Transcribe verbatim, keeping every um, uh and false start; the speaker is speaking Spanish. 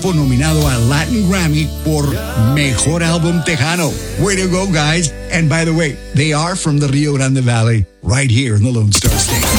grupo nominado al Latin Grammy por Mejor Álbum Tejano. Way to go, guys. And by the way, they are from the Rio Grande Valley, right here in the Lone Star State.